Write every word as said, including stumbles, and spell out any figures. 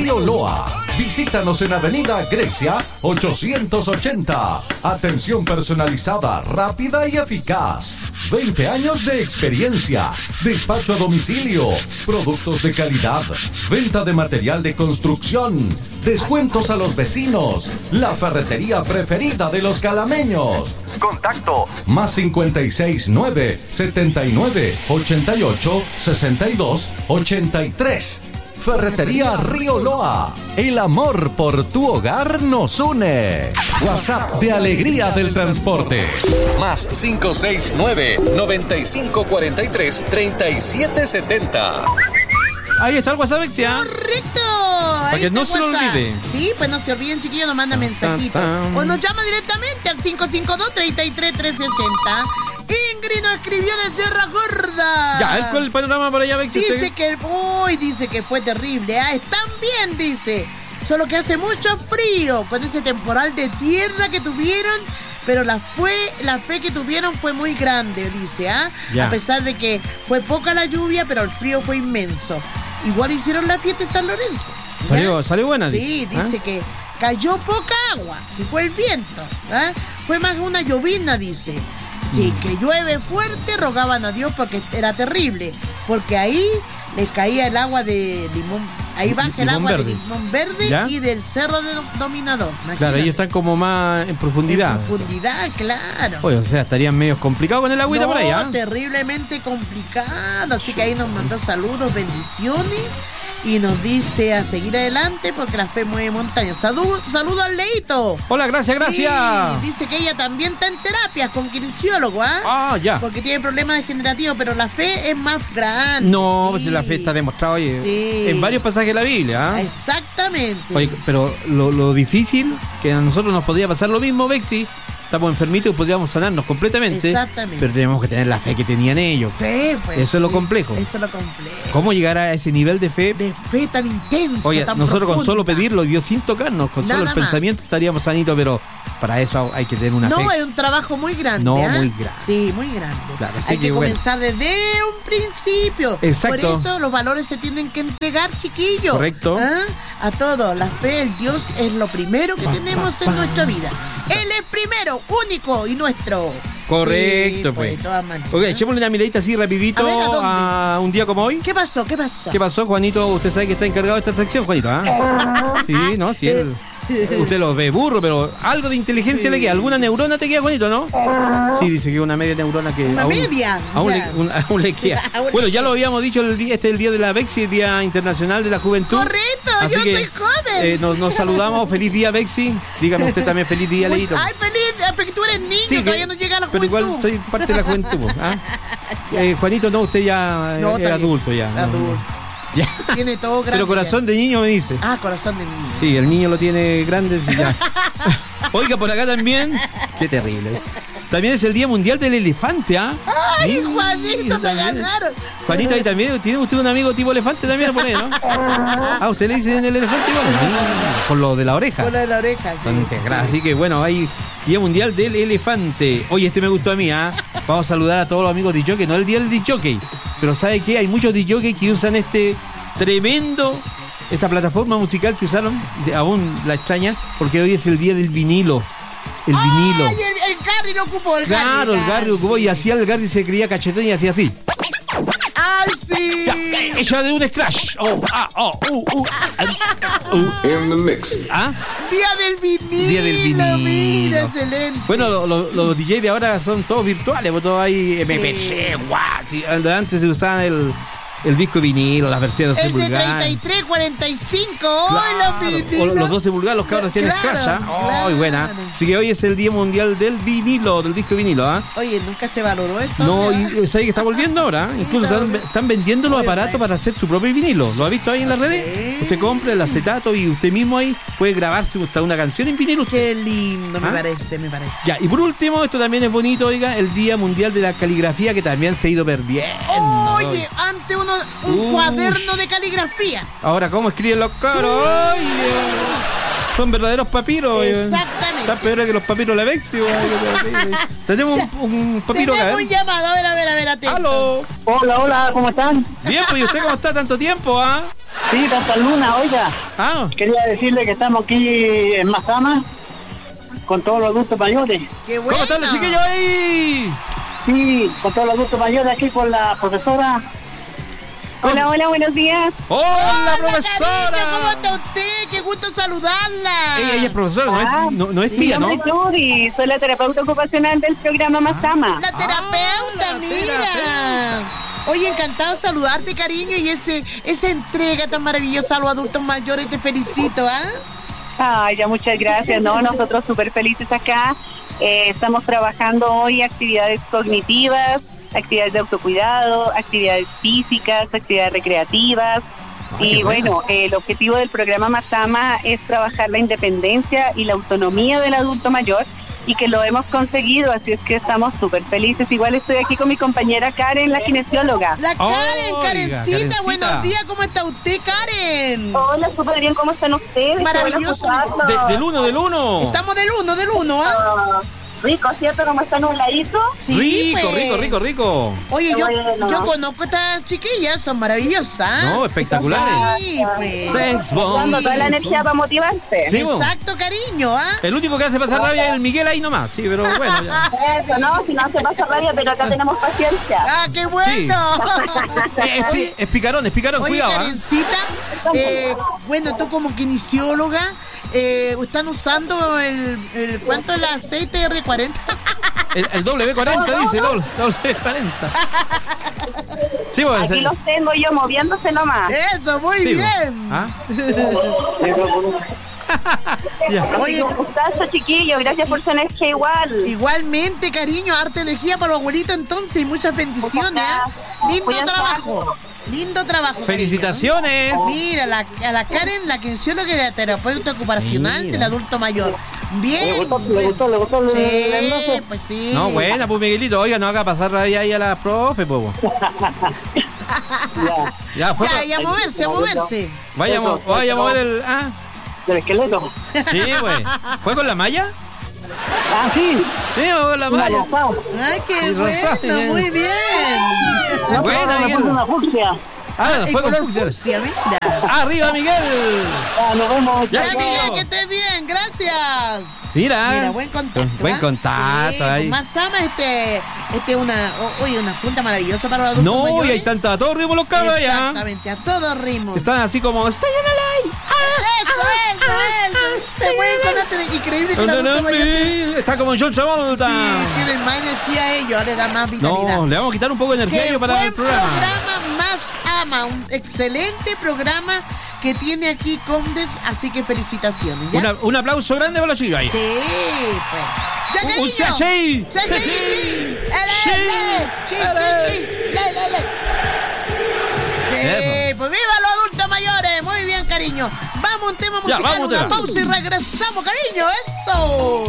Río Loa. Visítanos en Avenida Grecia ochocientos ochenta. Atención personalizada, rápida y eficaz. veinte años de experiencia. Despacho a domicilio. Productos de calidad. Venta de material de construcción. Descuentos a los vecinos. La ferretería preferida de los calameños. Contacto más cincuenta y seis nueve setenta y nueve ochenta y ocho sesenta y dos ochenta y tres. Ferretería Río Loa. El amor por tu hogar nos une. WhatsApp de Alegría del Transporte. Más cinco seis nueve noventa y cinco cuarenta y tres treinta y siete setenta. Ahí está el WhatsApp, Vexia. ¡Correcto! Para que no se lo olvide. Sí, pues no se olviden, chiquillos, nos manda mensajito. O nos llama directamente al cinco cinco dos, tres tres, uno tres ocho cero. Ingrid nos escribió de Sierra Gorda. Ya, ¿cuál es el panorama por allá, Vexia? Dice que el... Uy, dice que fue terrible. Ah, están bien, dice. Solo que hace mucho frío con ese temporal de tierra que tuvieron. Pero la, fue, la fe que tuvieron fue muy grande, dice, ¿ah? Ya. A pesar de que fue poca la lluvia, pero el frío fue inmenso. Igual hicieron la fiesta en San Lorenzo. ¿Ya? Salió, salió buena. Sí, dice, dice ¿ah? que cayó poca agua, si fue el viento, ¿ah? Fue más una llovizna, dice. Sí, que llueve fuerte, rogaban a Dios porque era terrible, porque ahí les caía el agua de limón, ahí baja el agua verde. de limón verde. ¿Ya? Y del cerro de Dominador. Imagínate. Claro, ellos están como más en profundidad. En profundidad, claro. Oye, o sea, estarían medio complicados con el agüita no, por allá. Terriblemente complicado, así que ahí nos mandó saludos, bendiciones. Y nos dice a seguir adelante porque la fe mueve montañas. Saludos saludo al Leito. Hola, gracias, gracias. Sí, dice que ella también está en terapias con kinesiólogo, ¿ah? Ah, ya. Porque tiene problemas degenerativos, pero la fe es más grande. No, sí. pues la fe está demostrada, oye, sí. en varios pasajes de la Biblia, ¿ah? Exactamente. Oye, pero lo, lo difícil, que a nosotros nos podría pasar lo mismo, Bexi. Estamos enfermitos y podríamos sanarnos completamente. Exactamente. Pero tenemos que tener la fe que tenían ellos. Sí, pues. Eso sí. es lo complejo. Eso es lo complejo. ¿Cómo llegar a ese nivel de fe? De fe tan intensa. Oye, tan nosotros profunda. con solo pedirlo, Dios sin tocarnos, con Nada solo el más. pensamiento estaríamos sanitos, pero para eso hay que tener una no, fe. No, es un trabajo muy grande. No, ¿eh? muy grande. Sí, muy grande. Claro, hay que, que bueno. comenzar desde un principio. Exacto. Por eso los valores se tienen que entregar, chiquillos. Correcto. ¿Ah? A todos. La fe, el Dios es lo primero que pa, tenemos pa, en pa. nuestra vida. Él es primero, único y nuestro. Correcto, sí, pues. De todas maneras. Ok, echémosle una miradita así rapidito a, a un día como hoy. ¿Qué pasó? ¿Qué pasó? ¿Qué pasó, Juanito? Usted sabe que está encargado de esta sección, Juanito, ¿ah? Sí, no, sí. Él, usted lo ve burro, pero algo de inteligencia sí. le queda. ¿Alguna neurona te queda, Juanito, no? Sí, dice que una media neurona que... ¿Una aún, media? Aún le, un, aún le queda. Bueno, ya lo habíamos dicho, el día, este es el día de la Bexi, el Día Internacional de la Juventud. Correcto, así yo que, soy joven. Eh, nos, nos saludamos, feliz día, Bexi. Dígame usted también, feliz día, pues, Leito. Ay, feliz, porque tú eres niño, sí, todavía que, no llega a la pero juventud. Pero igual soy parte de la juventud, ¿ah? eh, Juanito, no, usted ya no, es adulto ya. Adulto. No. Ya. Tiene todo grande. Pero corazón ya. de niño me dice. Ah, corazón de niño. Sí, el niño lo tiene grande. Sí, ya. Oiga, por acá también. Qué terrible. También es el Día Mundial del Elefante, ¿ah? ¡Ay, sí, Juanito, me ganaron! Juanito, ahí también. ¿Tiene usted un amigo tipo elefante también por ahí, no? Ah, ¿usted le dice el elefante? Bueno, por lo de la oreja. Por lo de la oreja, sí. Integrado. Así que bueno, hay Día Mundial del Elefante. Oye, este me gustó a mí, ¿ah? Vamos a saludar a todos los amigos de D-Jockey. No el Día del D-Jockey, pero ¿sabe qué? Hay muchos D-Jockey que usan este tremendo... esta plataforma musical que usaron, aún la extraña, porque hoy es el día del vinilo. El ¡ay, vinilo. El, el Gary lo ocupó, el Gary. Claro, el Gary lo ocupó y hacía el Gary se creía cachetón y hacía así. ¡Ay, sí! Ya, ella de un scratch. Oh, ah, oh, uh, uh, uh, uh. In the mix. ¿Ah? Día del vinilo. Día del vinilo. Mira, excelente. Bueno, lo, lo, los D Js de ahora son todos virtuales, pues todo hay M P C, sí. Guau. Sí, antes se usaban el... el disco de vinilo, las versiones doce pulgadas. El de treinta y tres, cuarenta y cinco, claro. ¡oh, los vinilos! O los doce pulgadas, los cabros tienen claro, scratch, ¿ah? ¡Oh, claro. buena! Así que hoy es el Día Mundial del Vinilo, del disco de vinilo, ¿ah? Oye, nunca se valoró eso. No, y ¿sabes que está volviendo ahora? Sí, incluso están, están vendiendo los aparatos para hacer su propio vinilo. ¿Lo ha visto ahí en las sí. redes? Usted compra el acetato y usted mismo ahí puede grabarse hasta una canción en vinilo. Qué lindo, ¿ah? me parece, me parece. Ya, y por último, esto también es bonito, oiga, el Día Mundial de la Caligrafía, que también se ha ido perdiendo. Oye, ante uno, un Uy. cuaderno de caligrafía. Ahora, ¿cómo escriben los cabros? Sí. Oye, son verdaderos papiros. Exactamente. Están peores que los papiros de la Vexi. Tenemos un, un papiro acá. Tenemos un llamado, a ver, a ver, a ver, atento. ¡Aló! Hola, hola, ¿cómo están? Bien, pues, ¿y usted cómo está tanto tiempo, ah? Sí, Tata Luna, oiga. Ah, Quería decirle que estamos aquí en Mazama con todos los adultos mayores. ¡Qué bueno! ¿cómo están los chiquillos ahí? Sí, con todos los adultos mayores aquí con la profesora. Hola, hola, buenos días. ¡Hola, Hola, profesora! cariño, ¿cómo está usted? ¡Qué gusto saludarla! Ella, ella es profesora, no es, no, no es Mi tía, ¿no? nombre es Judy, soy la terapeuta ocupacional del programa Mazama. La terapeuta, la mira. terapeuta. Oye, encantado de saludarte, cariño, y ese esa entrega tan maravillosa a los adultos mayores, te felicito, ¿ah? Ay, ya muchas gracias. No, nosotros súper felices acá. Eh, estamos trabajando hoy actividades cognitivas, actividades de autocuidado, actividades físicas, actividades recreativas. Ah, y qué bueno, buena. eh, el objetivo del programa Mazama es trabajar la independencia y la autonomía del adulto mayor, y que lo hemos conseguido, así es que estamos súper felices. Igual estoy aquí con mi compañera Karen, la kinesióloga. La Karen, Oiga, Karencita, Karencita. buenos días, ¿cómo está usted, Karen? Hola, súper bien, ¿cómo están ustedes? Qué bueno Maravilloso. escucharlos. De- del uno, del uno. Estamos del uno, del uno, ¿ah? Ah, rico, ¿cierto? ¿Cómo está nubladito? Sí, rico, pues. rico, rico, rico. Oye, yo, Bueno. yo conozco a estas chiquillas, son maravillosas. No, espectaculares. Sí, pues. Thanks, boss. Dando toda la energía para motivarte. Sí, bo. Exacto, cariño, ¿ah? El único que hace pasar rabia es el Miguel ahí nomás. Sí, pero bueno, ya. Eso, no, si no se pasa rabia, pero acá tenemos paciencia. ¡Ah, qué bueno! Eh, Es, pi- es picarón, es picarón, Oye, cuidado. ¿ah? Karencita, eh, bueno, tú como kinesióloga, eh, ¿están usando el, el cuánto el aceite R cuarenta? El, el W cuarenta dice, doble, W cuarenta. Sí, pues. Aquí los tengo yo moviéndose nomás. Eso, muy sí, bien. ¿ah? Ya. Oye, Un gustazo, chiquillo, gracias por su energía igual. igualmente, cariño, harta energía para los abuelitos entonces y muchas bendiciones. ¿ah? Lindo Cuídense trabajo. harto. Lindo trabajo. cariño. Felicitaciones. Mira, la, a la Karen, la kinesióloga y la terapeuta ocupacional Mira. del adulto mayor. Bien. ¿Le gustó, le bien. gustó, le gustó el Sí, enlace? pues sí. No, buena, pues Miguelito. Oiga, no haga pasar rabia ahí a la profe, pues. Ya, Ya, fue. Ya, y a moverse, a moverse. Vaya, a mo- vaya a mover el. Ah, del esqueleto. sí, pues. ¿Fue con la malla? Ah, sí, Sí, fue con la una malla. rosada. Ay, qué Y rosado, bueno, bien. muy bien. No, Buena, pero me Miguel. puse una fucsia. Ah, El fue con color fucsia. fucsia, mira. ¡Arriba, Miguel! Ah, nos vemos. Ya, Ya, chao. Miguel, que estés bien, gracias. Mira. Mira, buen contacto. Buen ¿ah? contacto Sí, ahí. Más Sama, este, este una, o- oye, una junta maravillosa para los adultos No, y mayores. hay tanta. A todos ritmo los cabros ya. Exactamente, a todo ritmo. Están así como. ¡Estoy en el aire! Eso, eso, eso. Se mueven con arte increíble que el adulto mayor tiene- Está como John Travolta. Sí, tienen más energía a ellos, le da más vitalidad. No, le vamos a quitar un poco de energía a Qué ellos para buen el programa. Más Ama, un excelente programa que tiene aquí Condes, así que felicitaciones. ¿ya? Una- un aplauso grande para los chicos ahí. Sí, pues. ¡Ya, Un- un cariño! sachí. ¡Sachí, Sachí. chi! ¡Ele, Sí. ele! ¡Chi, Ele. chi, chi! ¡Le, le, le! Sí, Eso. pues viva los adultos mayores. Muy bien, cariño. Vamos a un tema Ya, musical, vamos a un una tema. pausa y regresamos, cariño. ¡Eso!